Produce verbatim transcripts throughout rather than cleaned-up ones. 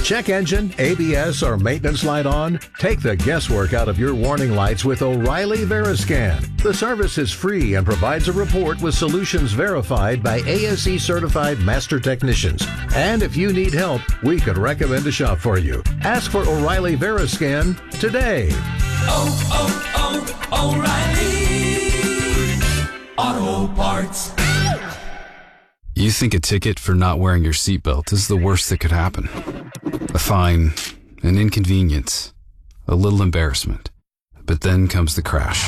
Check engine, A B S, or maintenance light on? Take the guesswork out of your warning lights with O'Reilly Veriscan. The service is free and provides a report with solutions verified by A S E certified master technicians. And if you need help, we could recommend a shop for you. Ask for O'Reilly Veriscan today. Oh, oh, oh, O'Reilly Auto Parts. You think a ticket for not wearing your seatbelt is the worst that could happen. A fine, an inconvenience, a little embarrassment. But then comes the crash.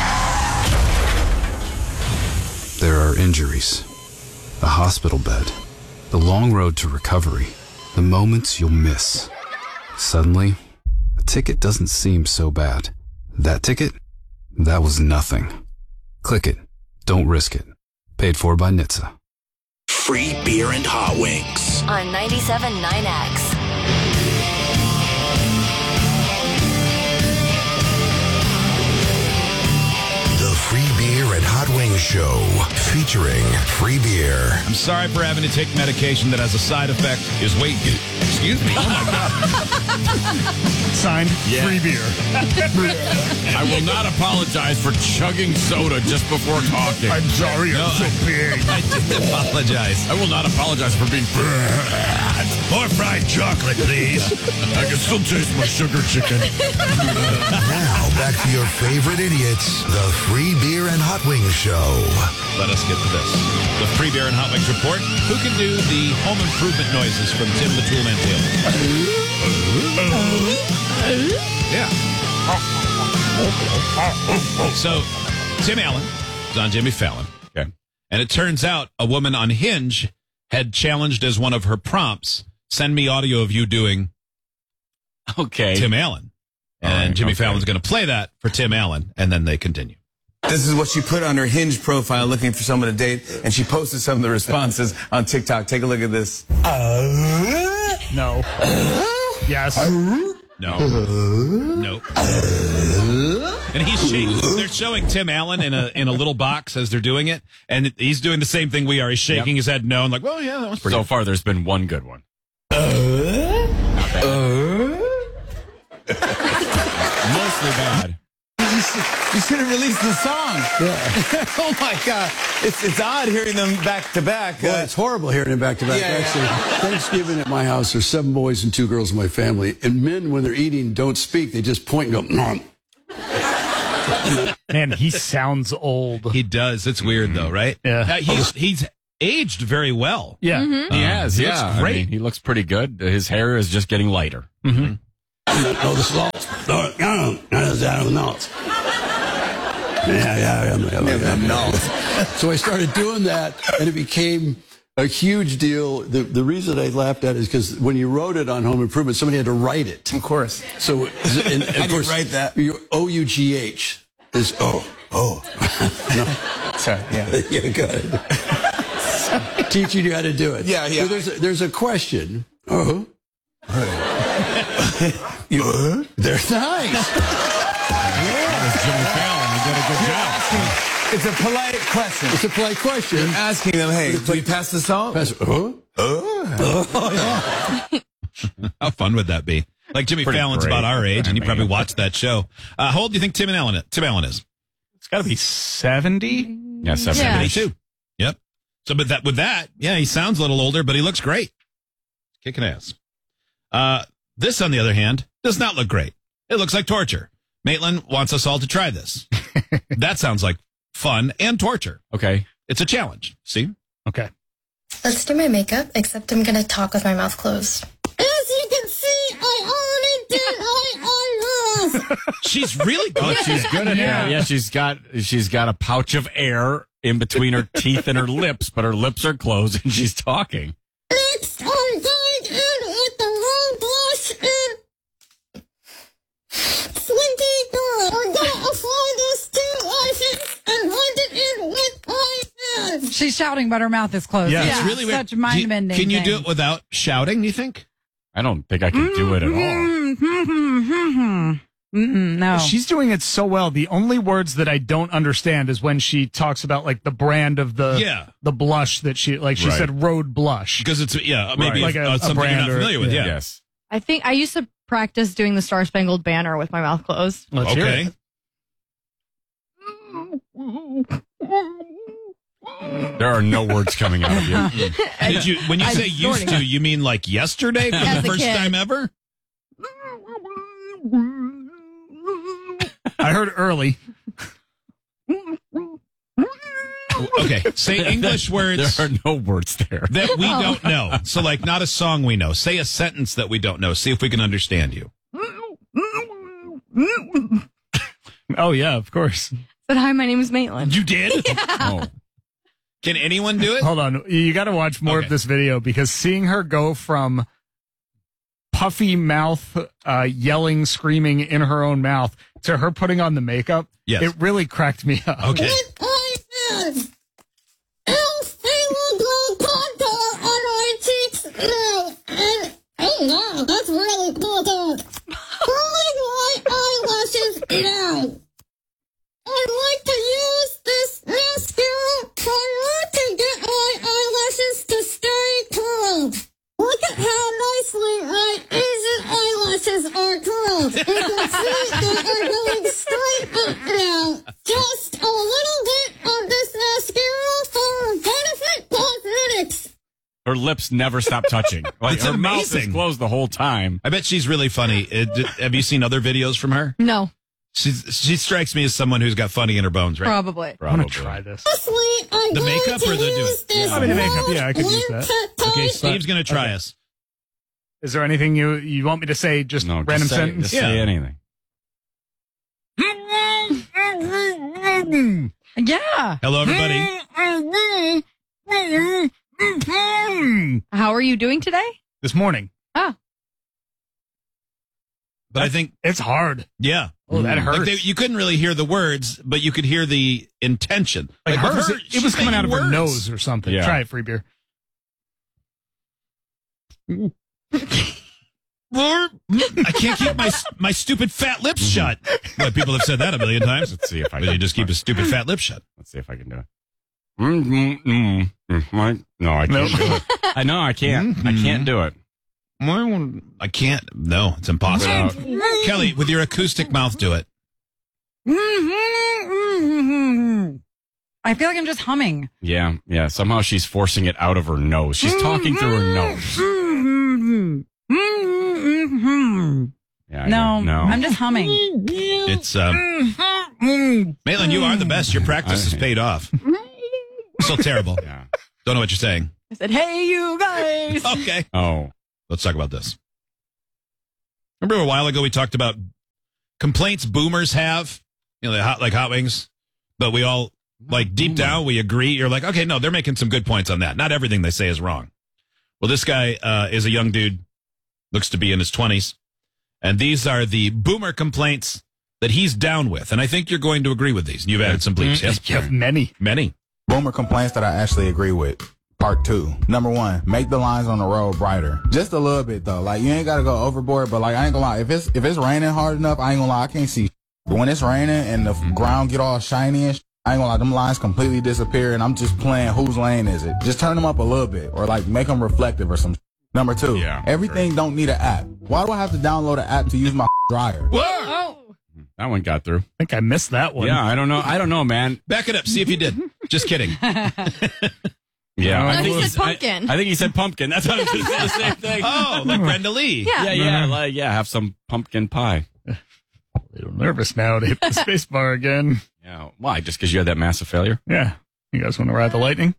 There are injuries, a hospital bed, the long road to recovery, the moments you'll miss. Suddenly, a ticket doesn't seem so bad. That ticket? That was nothing. Click it. Don't risk it. Paid for by N H T S A. Free beer and hot wings. On ninety-seven point nine X. The Free Beer and Hot Wings Show, featuring free beer. I'm sorry for having to take medication that has a side effect is weight gain. Excuse me. Oh, my God. Signed, Yeah. free beer. I will not apologize for chugging soda just before talking. I'm sorry, No, I'm so I- big. I didn't apologize. I will not apologize for being fat. More fried chocolate, please. I can still taste my sugar chicken. Now, back to your favorite idiots, the Free Beer and Hot Wings Show. Let us get to this. The Free Beer and Hot Wings Report. Who can do the home improvement noises from Tim the Toolman Taylor? Yeah. So, Tim Allen is on Jimmy Fallon. Okay. And it turns out a woman on Hinge had challenged as one of her prompts, send me audio of you doing Okay. Tim Allen. And All right, Jimmy okay. Fallon's going to play that for Tim Allen, and then they continue. This is what she put on her Hinge profile looking for someone to date, and she posted some of the responses on TikTok. Take a look at this. No. Yes. No. Nope. And he's shaking. They're showing Tim Allen in a in a little box as they're doing it, and he's doing the same thing we are. He's shaking his head no, and like, well, yeah, that was pretty So good. far, there's been one good one. Mostly bad. You should have released the song. Yeah. Oh my God, it's it's odd hearing them back to back. Well, Uh, it's horrible hearing it back to back. Yeah, yeah. Actually, Thanksgiving at my house, there's seven boys and two girls in my family. And men, when they're eating, don't speak. They just point and go, nom. Man, he sounds old. He does. It's weird though, right? Yeah. Uh, he's he's aged very well. Yeah. He has, he yeah. looks I great. mean, he looks pretty good. His hair is just getting lighter. No, the salt. No, no, no, no, no. Yeah, yeah, yeah, yeah, no. So I started doing that, and it became a huge deal. The the reason I laughed at it is because when you wrote it on Home Improvement, somebody had to write it. of course. So, and, and How of do you course, write that? your O U G H is oh, oh. Sorry. Yeah. Yeah, good. Teaching you how to do it. Yeah, yeah. So there's a, there's a question. Oh. you, uh? They're nice. Jimmy Fallon, you did a good job. It's a polite question. It's a polite question. Asking them, hey, do we pass the salt? Pass- huh? How fun would that be? Like Jimmy Pretty Fallon's great. about our age, and you I probably mean- watched that show. Uh, how old do you think Tim Allen is? Tim Allen is It's got to be seventy. Yeah, seven. Yeah. seventy-two. Yep. So, but that with that, yeah, he sounds a little older, but he looks great. Kicking ass. Uh, this, on the other hand, does not look great. It looks like torture. Maitland wants us all to try this. That sounds like fun and torture. Okay. It's a challenge. See? Okay. Let's do my makeup, except I'm gonna talk with my mouth closed. As you can see, I only did I on She's really good. Oh, she's good at Yeah. that. Yeah, she's got she's got a pouch of air in between her teeth and her lips, but her lips are closed and she's talking. Next, I'm going in with the wrong blush and twenty-nine. I'm gonna apply this to my face and blend it in with my hands. She's shouting, but her mouth is closed. Yeah. Yeah, It's really weird. such Do you- mind bending. Can you do it without shouting, you think? I don't think I can do it at all. Mm-hmm. Mm-mm, no. She's doing it so well. The only words that I don't understand is when she talks about like the brand of the Yeah. the blush that she like she Right. said road blush. Because it's, yeah, maybe Like a- uh, a something you're brand not or- familiar with. yeah. Yeah. Yes. I think I used to practice doing the Star Spangled Banner with my mouth closed. Let's hear Okay. it. There are no words coming out of you. Did you? When you I'm say used snorting. to, you mean like yesterday for As the a first kid. time ever? I heard early. Okay, say English words There are no words there. that we don't know. So, like, not a song we know. Say a sentence that we don't know. See if we can understand you. Oh, yeah, of course. But hi, my name is Maitland. You did? Oh. Can anyone do it? Hold on. You got to watch more Okay. of this video because seeing her go from puffy mouth, uh, yelling, screaming in her own mouth to her putting on the makeup, Yes. it really cracked me up. Okay. I have L-Single contour on my cheeks now. And, oh wow, that's really cool, dog. Curling white eyelashes now. I'd like to use this mascara for you to get my eyelashes to stay curled. Look at how nicely my Asian eyelashes are curled. You can see they are going straight up now. Just a little bit of this mascara for Benefit Cosmetics. Her lips never stop touching. Like It's her mouth is amazing. closed the whole time. I bet she's really funny. Uh, d- have you seen other videos from her? No, She's, she strikes me as someone who's got funny in her bones, right? probably. I want to try this. Lastly, I'm The going makeup to or the do- use this Yeah. I mean, the makeup, yeah, I could use gold that. peptide Okay, Steve's going to try Okay. us. Is there anything you, you want me to say? Just No, random just say, sentence? Just say Yeah. anything. Yeah. Hello, everybody. How are you doing today? This morning. Oh, But I think, It's hard. yeah. Oh, that hurts. Like they, you couldn't really hear the words, but you could hear the intention. Like with hers, her, it, it she's was coming out of making her words. nose or something. Yeah. Try it, free beer. I can't keep my my stupid fat lips shut. Well, people have said that a million times. Let's see if I But can. you just keep his stupid fat lips shut. Let's see if I can do it. Mm, mm, mm, mm, my- No, I can't Nope. do it. I know I can't. I can't do it. I can't. No, it's impossible. Without- Kelly, with your acoustic mouth, do it. I feel like I'm just humming. Yeah, yeah. Somehow she's forcing it out of her nose. She's talking through her nose. Yeah, No, yeah, no. I'm just humming. It's um, Maitland, you are the best. Your practice has paid off. Still terrible. Yeah. Don't know what you're saying. I said, hey, you guys. Okay. Oh, Let's talk about this. Remember a while ago we talked about complaints boomers have, you know, hot, like hot wings, but we all, like deep down, we agree. You're like, okay, no, they're making some good points on that. Not everything they say is wrong. Well, this guy uh, is a young dude, looks to be in his twenties, and these are the boomer complaints that he's down with. And I think you're going to agree with these. You've added some bleeps, yes? You have many. Many. Boomer complaints that I actually agree with. Part two. Number one, make the lines on the road brighter. Just a little bit though. Like you ain't gotta go overboard, but like I ain't gonna lie. If it's if it's raining hard enough, I ain't gonna lie, I can't see. But when it's raining and the mm-hmm. ground get all shiny and sh- I ain't gonna lie, them lines completely disappear and I'm just playing whose lane is it. Just turn them up a little bit or like make them reflective or some sh- Number two, Yeah, everything sure. don't need an app. Why do I have to download an app to use my dryer? Oh. that one got through. I think I missed that one. Yeah, I don't know. I don't know, man. Back it up. See if you did. Just kidding. Yeah, No, I he think said he's- pumpkin. I, I think he said pumpkin. That's what I was going to say. The same thing. Oh, like Brenda Lee. Yeah. yeah, yeah, like, yeah. Have some pumpkin pie. A little nervous now to hit the space bar again. Yeah. Why? Just because you had that massive failure? Yeah. You guys want to ride the lightning?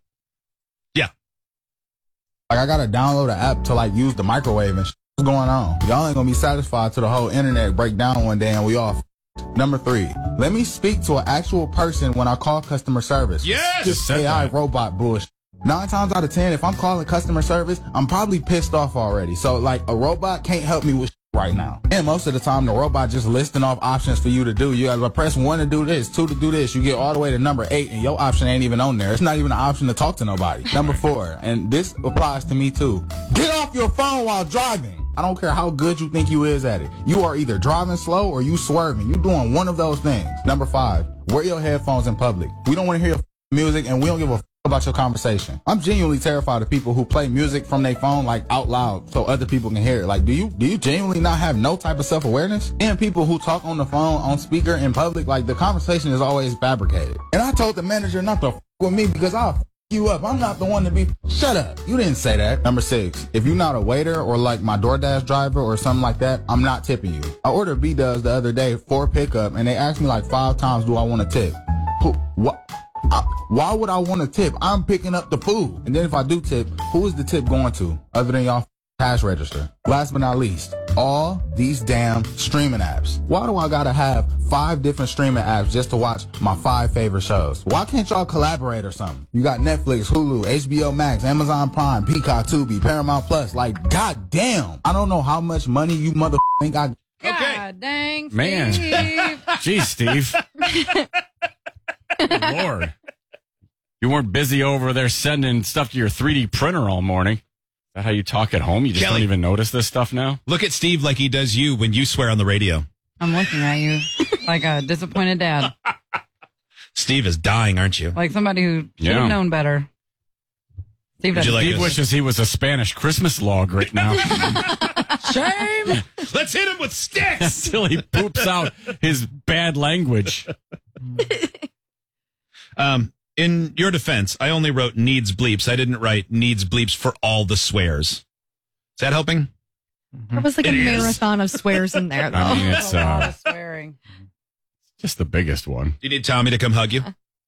Like I gotta download an app to like use the microwave and sh- what's going on. Y'all ain't gonna be satisfied till the whole internet break down one day and we off. Number three, let me speak to an actual person when I call customer service. Yes! Just Said A I that. robot bullshit. Nine times out of ten, if I'm calling customer service, I'm probably pissed off already. So like a robot can't help me with sh- right now. And most of the time, the robot just listing off options for you to do. You gotta press one to do this, two to do this. You get all the way to number eight and your option ain't even on there. It's not even an option to talk to nobody. Number four, and this applies to me too. Get off your phone while driving. I don't care how good you think you is at it. You are either driving slow or you swerving. You doing one of those things. Number five, wear your headphones in public. We don't want to hear your music and we don't give a about your conversation. I'm genuinely terrified of people who play music from their phone like out loud so other people can hear it. Like, do you do you genuinely not have no type of self-awareness? And people who talk on the phone on speaker in public, like the conversation is always fabricated. And I told the manager not to f- with me because I'll f- you up. I'm not the one to be. Shut up. You didn't say that. Number six, if you're not a waiter or like my DoorDash driver or something like that, I'm not tipping you. I ordered B-Dubs the other day for pickup and they asked me like five times, do I want to tip? Who, what? I, why would I want to tip? I'm picking up the food. And then if I do tip, who is the tip going to other than y'all cash register? Last but not least, all these damn streaming apps. Why do I gotta have five different streaming apps just to watch my five favorite shows? Why can't y'all collaborate or something? You got Netflix, Hulu, H B O Max, Amazon Prime, Peacock, Tubi, Paramount Plus. Like, goddamn. I don't know how much money you mother think I... God dang, Steve. Man. Jeez, Steve. Good Lord. You weren't busy over there sending stuff to your three D printer all morning. Is that how you talk at home? You just Kelly, don't even notice this stuff now? Look at Steve like he does you when you swear on the radio. I'm looking at you like a disappointed dad. Steve is dying, aren't you? Like somebody who should Yeah. have known better. Steve, Would you like Steve us- wishes he was a Spanish Christmas log right now. Shame. Let's hit him with sticks until he poops out his bad language. Um, in your defense, I only wrote needs bleeps. I didn't write needs bleeps for all the swears. Is that helping? There was like It a is. marathon of swears in there, though. I mean, it's a lot uh, of swearing. just the biggest one. Do you need Tommy to come hug you?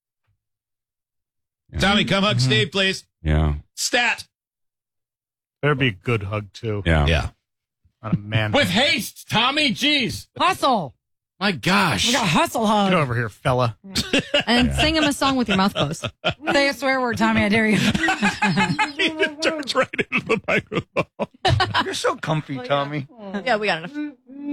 Yeah. Tommy, come hug Steve, please. Yeah. Stat. Better be a good hug, too. Yeah. Yeah. Not a man. With haste, Tommy. Jeez. Hustle. My gosh. We got hustle hug. Get over here, fella. And Yeah. sing him a song with your mouth closed. Say a swear word, Tommy. I dare you. He turns right into the microphone. You're so comfy, Tommy. Yeah, we got enough.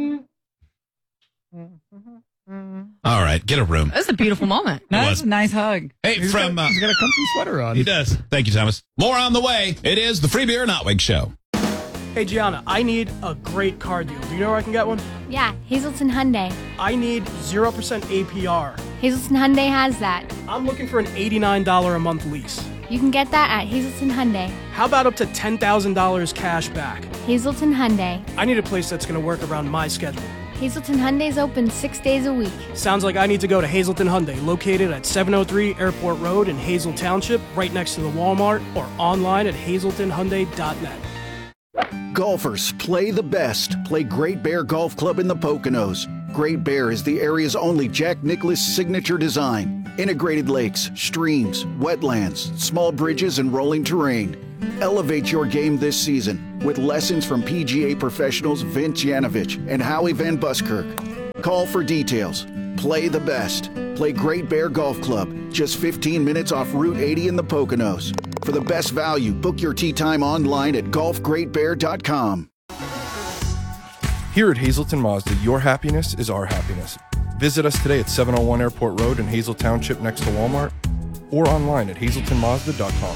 All right, get a room. That was a beautiful moment. That was. was a nice hug. Hey, He's from got, uh, he's got a comfy sweater on. he does. Thank you, Thomas. More on the way. It is the Free Beer Not Wig Show. Hey, Gianna, I need a great car deal. Do you know where I can get one? Yeah, Hazelton Hyundai. I need zero percent A P R. Hazelton Hyundai has that. I'm looking for an eighty-nine dollars a month lease. You can get that at Hazelton Hyundai. How about up to ten thousand dollars cash back? Hazelton Hyundai. I need a place that's going to work around my schedule. Hazelton Hyundai's open six days a week. Sounds like I need to go to Hazelton Hyundai, located at seven oh three Airport Road in Hazel Township, right next to the Walmart, or online at hazelton hyundai dot net. Golfers, play the best. Play Great Bear Golf Club in the Poconos. Great Bear is the area's only Jack Nicklaus signature design. Integrated lakes, streams, wetlands, small bridges, and rolling terrain. Elevate your game this season with lessons from P G A professionals Vince Yanovich and Howie Van Buskirk. Call for details. Play the best. Play Great Bear Golf Club, just fifteen minutes off Route eighty in the Poconos. For the best value, book your tee time online at golf great bear dot com. Here at Hazelton Mazda, your happiness is our happiness. Visit us today at seven oh one Airport Road in Hazel Township next to Walmart or online at hazelton mazda dot com.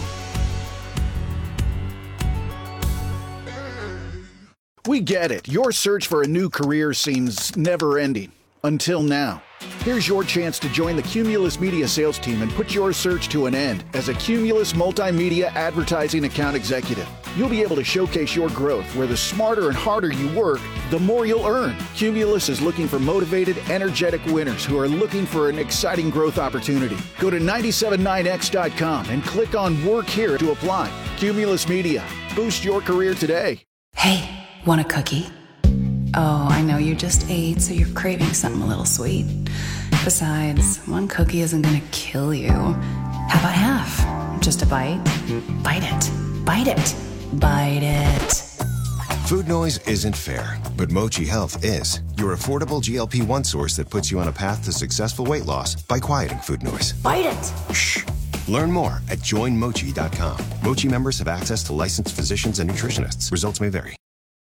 We get it. Your search for a new career seems never ending. Until now. Here's your chance to join the Cumulus Media sales team and put your search to an end as a Cumulus Multimedia Advertising Account Executive. You'll be able to showcase your growth where the smarter and harder you work, the more you'll earn. Cumulus is looking for motivated, energetic winners who are looking for an exciting growth opportunity. Go to nine seven nine x dot com and click on Work Here to apply. Cumulus Media. Boost your career today. Hey, want a cookie? Oh, I know you just ate, so you're craving something a little sweet. Besides, one cookie isn't gonna kill you. How about half? Just a bite? Bite it. Bite it. Bite it. Food noise isn't fair, but Mochi Health is. Your affordable G L P one source that puts you on a path to successful weight loss by quieting food noise. Bite it. Shh. Learn more at join mochi dot com. Mochi members have access to licensed physicians and nutritionists. Results may vary.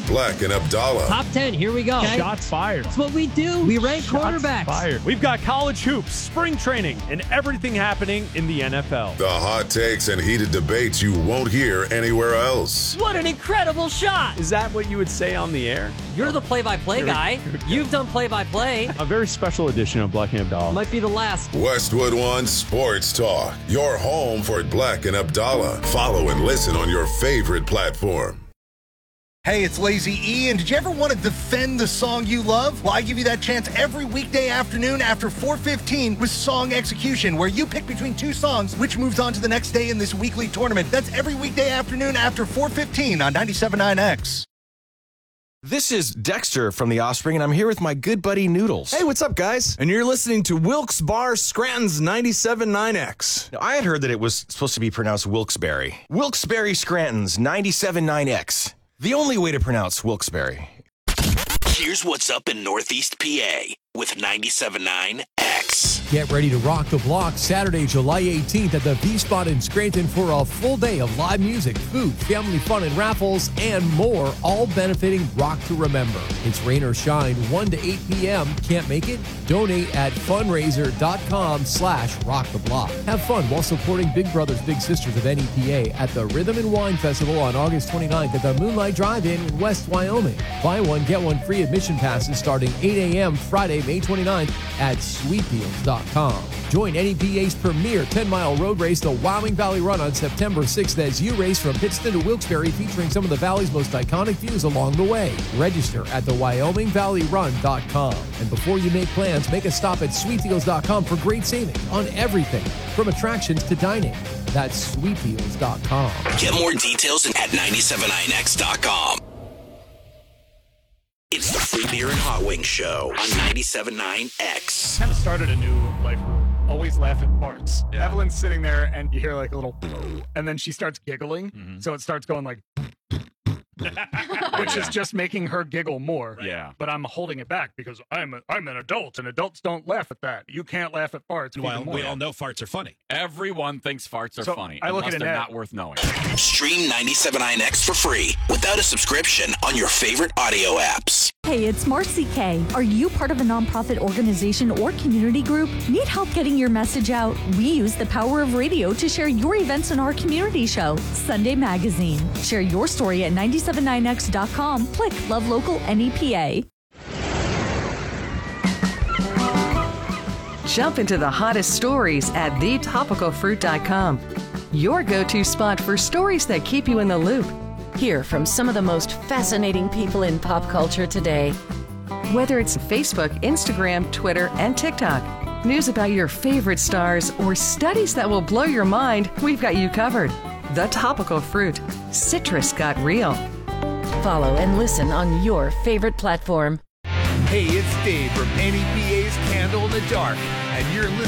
Black and Abdallah. Top ten, here we go. Shots fired. That's what we do. We rank Shots quarterbacks. fired. We've got college hoops, spring training, and everything happening in the N F L. The hot takes and heated debates you won't hear anywhere else. What an incredible shot. Is that what you would say on the air? You're the play-by-play guy. You've done play-by-play. A very special edition of Black and Abdallah. Might be the last. Westwood One Sports Talk, your home for Black and Abdallah. Follow and listen on your favorite platform. Hey, it's Lazy E, and did you ever want to defend the song you love? Well, I give you that chance every weekday afternoon after four fifteen with Song Execution, where you pick between two songs, which moves on to the next day in this weekly tournament. That's every weekday afternoon after four fifteen on ninety-seven point nine X. This is Dexter from The Offspring, and I'm here with my good buddy Noodles. Hey, what's up, guys? And you're listening to Wilkes Barre Scranton's ninety-seven point nine X. Now, I had heard that it was supposed to be pronounced Wilkes-Barre. Wilkes-Barre Scranton's ninety-seven point nine X. The only way to pronounce Wilkes-Barre. Here's what's up in Northeast P A with ninety-seven point nine X. Get ready to rock the block Saturday, July eighteenth at the V-Spot in Scranton for a full day of live music, food, family fun, and raffles, and more, all benefiting Rock to Remember. It's rain or shine, one to eight p.m. Can't make it? Donate at fundraiser.com slash rock the block. Have fun while supporting Big Brothers Big Sisters of N E P A at the Rhythm and Wine Festival on August twenty-ninth at the Moonlight Drive-In in West Wyoming. Buy one, get one free admission passes starting eight a.m. Friday, May twenty-ninth at sweet deals dot com. Join N E P A's premier ten-mile road race, the Wyoming Valley Run, on September sixth as you race from Pittston to Wilkes-Barre, featuring some of the Valley's most iconic views along the way. Register at the wyoming valley run dot com. And before you make plans, make a stop at sweet deals dot com for great savings on everything from attractions to dining. That's sweet deals dot com. Get more details at ninety-seven point nine X dot com. It's the Free Beer and Hot Wings Show on ninety-seven point nine X. Kind of started a new life rule. Always laugh at farts. Yeah. Evelyn's sitting there and you hear like a little, and then she starts giggling. Mm-hmm. So it starts going like, which is just making her giggle more. Yeah. But I'm holding it back because I'm a, I'm an adult and adults don't laugh at that. You can't laugh at farts. Well, we all know farts are funny. Everyone thinks farts are So, funny. I look unless at they're Annette. not worth knowing. Stream ninety-seven point nine X for free without a subscription on your favorite audio apps. Hey, it's Marcy K. Are you part of a nonprofit organization or community group? Need help getting your message out? We use the power of radio to share your events in our community show, Sunday Magazine. Share your story at ninety-seven point nine X dot com. Click Love Local N E P A. Jump into the hottest stories at the topical fruit dot com. Your go-to spot for stories that keep you in the loop. Hear from some of the most fascinating people in pop culture today. Whether it's Facebook, Instagram, Twitter, and TikTok, news about your favorite stars, or studies that will blow your mind, we've got you covered. The Topical Fruit. Citrus got real. Follow and listen on your favorite platform. Hey, it's Dave from N E P A's Candle in the Dark, and you're listening